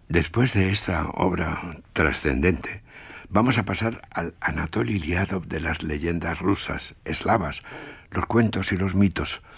Después de esta obra trascendente, vamos a pasar al Anatoli Liadov de las leyendas rusas, eslavas, los cuentos y los mitos.